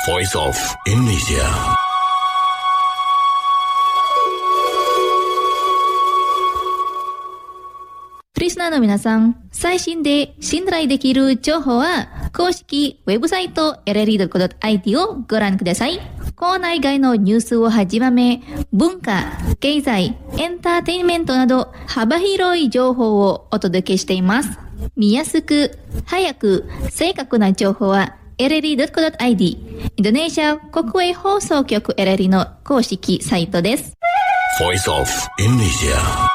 Voice of Indonesia. リスナーの皆さん、最新で信頼できる情報は公式ウェブサイト LLE.IT をご覧ください。コーナー以外のニュースをはじめ、文化、経済、エンターテインメントなど幅広い情報をお届けしています。見やすく、早く、正確な情報は LLE.IT インドネシア国営放送局 LLE の公式サイトです。 Voice of Indonesia.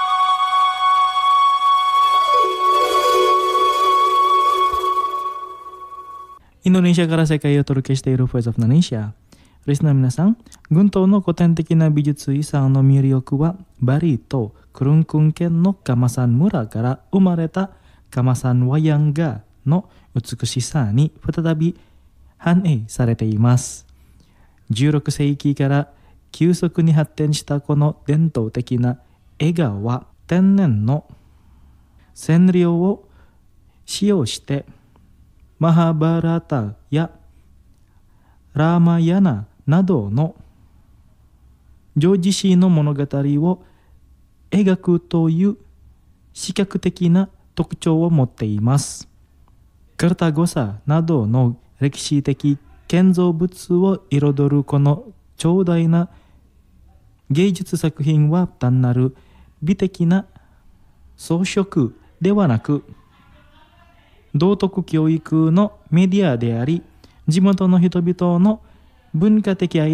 インドネシアから世界をお届けしている Voice of Indonesia。リスナーの皆さん、群島の古典的な美術遺産の魅力は、バリとクルンクン県のカマサン村から生まれたカマサンワヤンガの美しさに再び反映されています。16世紀から急速に発展したこの伝統的な絵画は、天然の染料を使用して、マハバラタやラーマヤナなどの叙事詩の物語を描くという視覚的な特徴を持っています。カルタゴサなどの歴史的建造物を彩るこの長大な芸術作品は単なる美的な装飾ではなく、道徳教育のメディアであり、地元の人々の文化的アイ